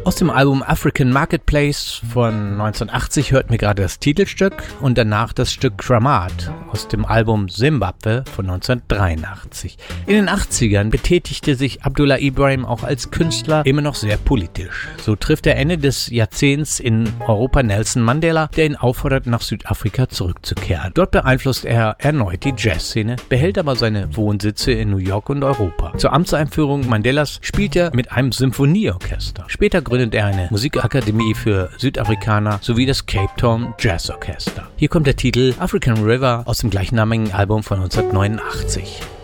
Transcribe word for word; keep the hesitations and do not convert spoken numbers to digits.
Aus dem Album African Marketplace von neunzehnhundertachtzig hörten wir gerade das Titelstück und danach das Stück Kramat aus dem Album Zimbabwe von neunzehnhundertdreiundachtzig. In den achtzigern betätigte sich Abdullah Ibrahim auch als Künstler immer noch sehr politisch. So trifft er Ende des Jahrzehnts in Europa Nelson Mandela, der ihn auffordert, nach Südafrika zurückzukehren. Dort beeinflusst er erneut die Jazzszene, behält aber seine Wohnsitze in New York und Europa. Zur Amtseinführung Mandelas spielt er mit einem Symphonieorchester. Später gründet er eine Musikakademie für Südafrikaner sowie das Cape Town Jazz Orchester. Hier kommt der Titel African River aus dem gleichnamigen Album von neunzehnhundertneunundachtzig.